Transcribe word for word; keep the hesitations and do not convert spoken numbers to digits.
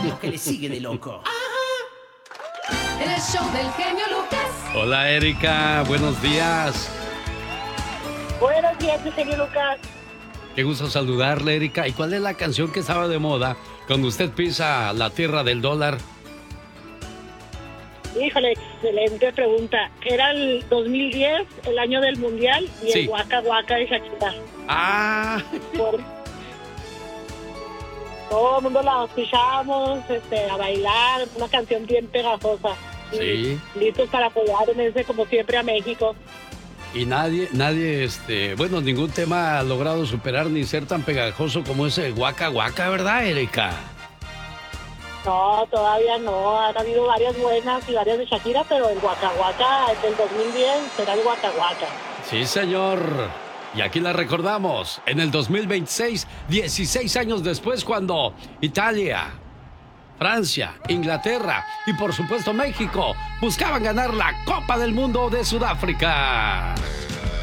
lo que le sigue de loco. En el show del genio Lucas. Hola, Erika, buenos días. Buenos días, genio Lucas. Qué gusto saludarle, Erika. ¿Y cuál es la canción que estaba de moda cuando usted pisa la tierra del dólar? Híjole, excelente pregunta. Era el dos mil diez, el año del mundial, y Sí. el Waka Waka de Shakira. Ah, Por- Todo el mundo la escuchábamos este, a bailar, una canción bien pegajosa. Y Sí. listos para apoyar en ese, como siempre, a México. y nadie, nadie, este, bueno, ningún tema ha logrado superar ni ser tan pegajoso como ese Waka Waka, ¿verdad, Erika? No, todavía no. Han habido varias buenas y varias de Shakira, pero el Waka Waka del dos mil diez será el Waka Waka. Sí, señor. Y aquí la recordamos, en el dos mil veintiséis, dieciséis años después, cuando Italia, Francia, Inglaterra y por supuesto México buscaban ganar la Copa del Mundo de Sudáfrica.